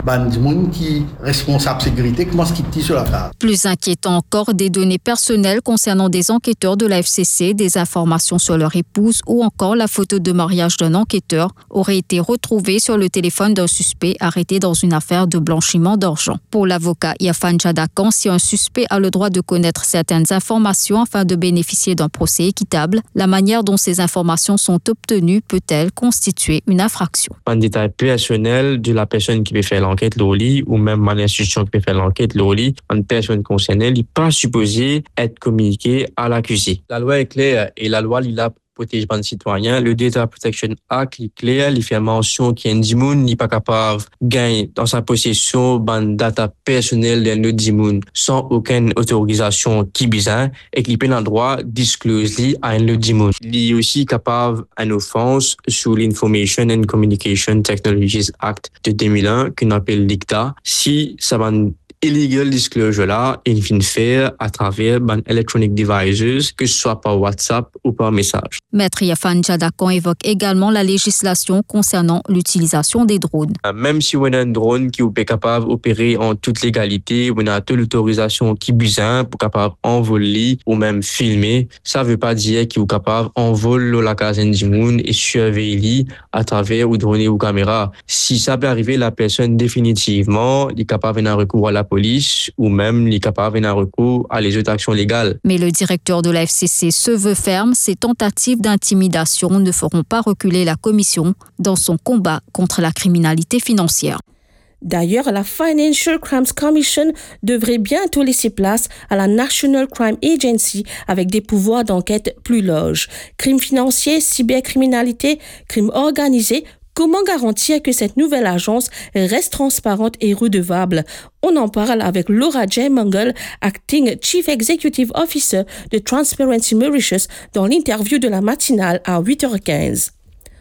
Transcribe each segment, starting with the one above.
ban du monde qui responsable sécurité comment ce qui dit sur la carte. Plus inquiétant encore, des données personnelles concernant des enquêteurs de la FCC, des informations sur leur épouse ou encore la photo de mariage d'un enquêteur auraient été retrouvées sur le téléphone d'un suspect arrêté dans une affaire de blanchiment d'argent. Pour l'avocat Yafan Jadakan, si un suspect a le droit de connaître certaines informations afin de bénéficier d'un procès équitable, la manière dont ces informations sont obtenues peut-elle constituer une infraction. Un détail personnel de la personne qui peut faire l'enquête l'OLI ou même l'institution qui peut faire l'enquête l'OLI, une personne concernée n'est pas supposée être communiquée à l'accusé. La loi est claire et la loi la protège les citoyens. Le Data Protection Act est clair, il fait mention qu'il y a un dimoun n'est pas capable de gagner dans sa possession ban data personnelle d'un autre dimoun sans aucune autorisation qui bizarre et qu'il peut le droit disclose à un autre dimoun. Il est aussi capable d'une offense sous l'Information and Communication Technologies Act de 2001 qu'on appelle l'ICTA si ça va illegal disclosure là, il vient faire à travers electronic devices, que ce soit par WhatsApp ou par message. Maître Yafan Jadakan évoque également la législation concernant l'utilisation des drones. Même si on a un drone qui est capable d'opérer en toute légalité, on a toute l'autorisation qui est besoin pour capable envoler ou même filmer, ça ne veut pas dire qu'il est capable d'envoler la case du monde et surveiller à travers ou drone ou caméra. Si ça peut arriver, la personne définitivement est capable d'un recours à la police ou même est capable d'un recours à les autres actions légales. Mais le directeur de la FCC se veut ferme, ces tentatives d'intimidation ne feront pas reculer la commission dans son combat contre la criminalité financière. D'ailleurs, la Financial Crimes Commission devrait bientôt laisser place à la National Crime Agency avec des pouvoirs d'enquête plus larges. Crimes financiers, cybercriminalité, crimes organisés. Comment garantir que cette nouvelle agence reste transparente et redevable? On en parle avec Laura J. Mungle, Acting Chief Executive Officer de Transparency Mauritius, dans l'interview de la matinale à 8h15.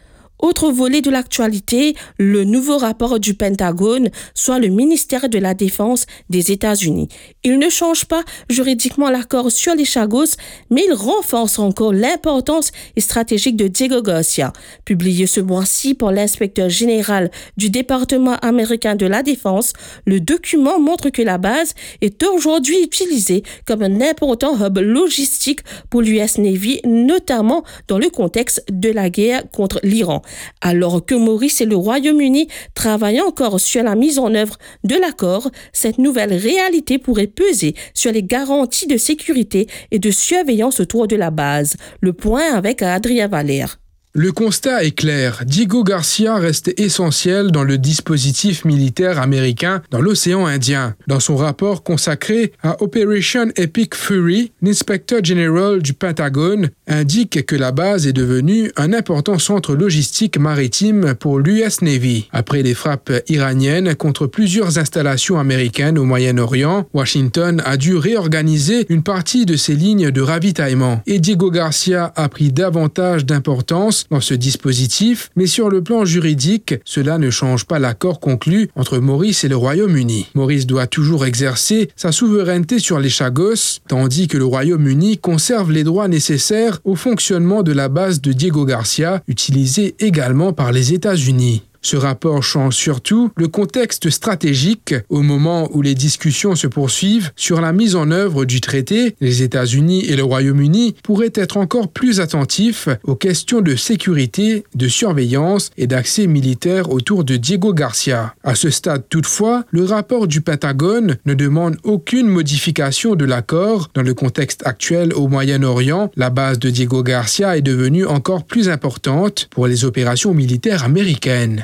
Autre volet de l'actualité, le nouveau rapport du Pentagone, soit le ministère de la Défense des États-Unis. Il ne change pas juridiquement l'accord sur les Chagos, mais il renforce encore l'importance stratégique de Diego Garcia. Publié ce mois-ci par l'inspecteur général du département américain de la Défense, le document montre que la base est aujourd'hui utilisée comme un important hub logistique pour l'US Navy, notamment dans le contexte de la guerre contre l'Iran. Alors que Maurice et le Royaume-Uni travaillent encore sur la mise en œuvre de l'accord, cette nouvelle réalité pourrait peser sur les garanties de sécurité et de surveillance autour de la base. Le point avec Adrien Valère. Le constat est clair. Diego Garcia reste essentiel dans le dispositif militaire américain dans l'océan Indien. Dans son rapport consacré à Operation Epic Fury, l'inspecteur général du Pentagone indique que la base est devenue un important centre logistique maritime pour l'US Navy. Après les frappes iraniennes contre plusieurs installations américaines au Moyen-Orient, Washington a dû réorganiser une partie de ses lignes de ravitaillement. Et Diego Garcia a pris davantage d'importance dans ce dispositif, mais sur le plan juridique, cela ne change pas l'accord conclu entre Maurice et le Royaume-Uni. Maurice doit toujours exercer sa souveraineté sur les Chagos, tandis que le Royaume-Uni conserve les droits nécessaires au fonctionnement de la base de Diego Garcia, utilisée également par les États-Unis. Ce rapport change surtout le contexte stratégique au moment où les discussions se poursuivent sur la mise en œuvre du traité. Les États-Unis et le Royaume-Uni pourraient être encore plus attentifs aux questions de sécurité, de surveillance et d'accès militaire autour de Diego Garcia. À ce stade toutefois, le rapport du Pentagone ne demande aucune modification de l'accord. Dans le contexte actuel au Moyen-Orient, la base de Diego Garcia est devenue encore plus importante pour les opérations militaires américaines.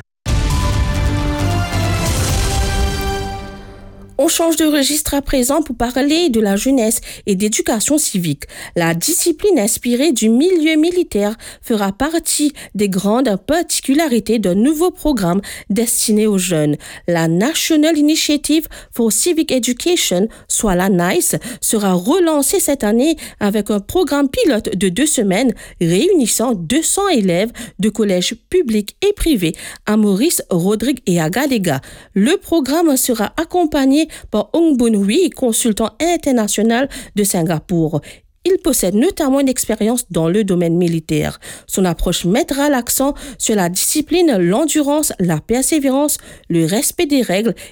On change de registre à présent pour parler de la jeunesse et d'éducation civique. La discipline inspirée du milieu militaire fera partie des grandes particularités d'un nouveau programme destiné aux jeunes. La National Initiative for Civic Education, soit la NICE, sera relancée cette année avec un programme pilote de 2 semaines réunissant 200 élèves de collèges publics et privés à Maurice, Rodrigue et à Galega. Le programme sera accompagné par Ong Boon Hui, consultant international de Singapour. Il possède notamment une expérience dans le domaine militaire. Son approche mettra l'accent sur la discipline, l'endurance, la persévérance, le respect des règles